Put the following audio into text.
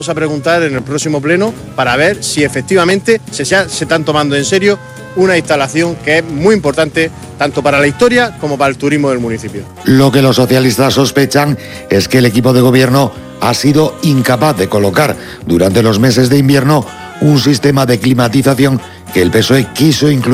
Vamos a preguntar en el próximo pleno para ver si efectivamente se están tomando en serio una instalación que es muy importante tanto para la historia como para el turismo del municipio. Lo que los socialistas sospechan es que el equipo de gobierno ha sido incapaz de colocar durante los meses de invierno un sistema de climatización que el PSOE quiso incluir